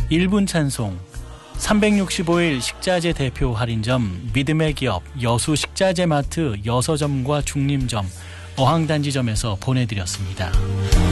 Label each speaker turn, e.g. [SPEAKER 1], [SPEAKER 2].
[SPEAKER 1] 1분 찬송, 365일 식자재 대표 할인점 믿음의 기업 여수 식자재 마트 여서점과 중림점, 어항단지점에서 보내드렸습니다.